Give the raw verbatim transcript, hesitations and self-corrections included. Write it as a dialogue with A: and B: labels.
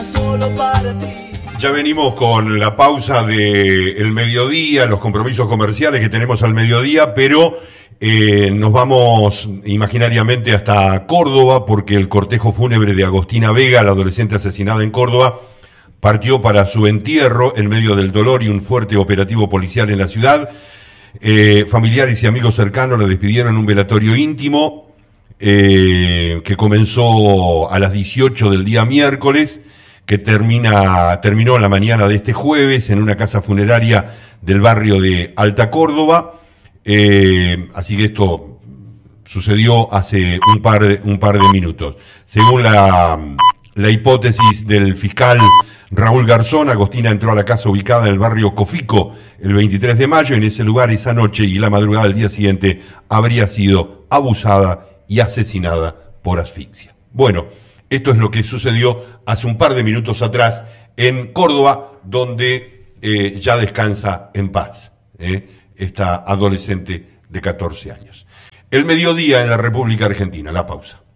A: Solo para ti.
B: Ya venimos con la pausa del mediodía, los compromisos comerciales que tenemos al mediodía, pero eh, nos vamos imaginariamente hasta Córdoba, porque el cortejo fúnebre de Agostina Vega, la adolescente asesinada en Córdoba, partió para su entierro en medio del dolor y un fuerte operativo policial en la ciudad. Eh, familiares y amigos cercanos la despidieron en un velatorio íntimo eh, que comenzó a las dieciocho del día miércoles, que termina, terminó en la mañana de este jueves en una casa funeraria del barrio de Alta Córdoba. Eh, así que esto sucedió hace un par de, un par de minutos. Según la, la hipótesis del fiscal Raúl Garzón, Agostina entró a la casa ubicada en el barrio Cofico el veintitrés de mayo. En ese lugar, esa noche y la madrugada del día siguiente, habría sido abusada y asesinada por asfixia. Bueno, esto es lo que sucedió hace un par de minutos atrás en Córdoba, donde eh, ya descansa en paz eh, esta adolescente de catorce años. El mediodía en la República Argentina, la pausa.